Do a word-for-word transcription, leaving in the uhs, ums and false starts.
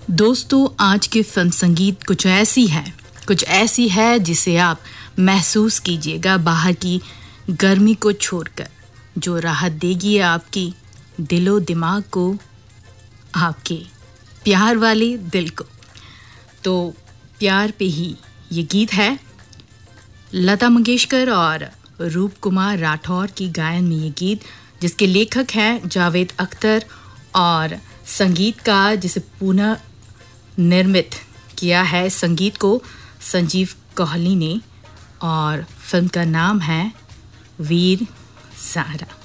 दोस्तों, आज की फिल्म संगीत कुछ ऐसी है कुछ ऐसी है जिसे आप महसूस कीजिएगा बाहर की गर्मी को छोड़कर, जो राहत देगी आपकी दिलो दिमाग को, आपके प्यार वाले दिल को। तो प्यार पे ही ये गीत है। लता मंगेशकर और रूप कुमार राठौर की गायन में ये गीत, जिसके लेखक हैं जावेद अख्तर और संगीतकार जिसे पुनः निर्मित किया है संगीत को संजीव कोहली ने, और फिल्म का नाम है वीर ज़ारा।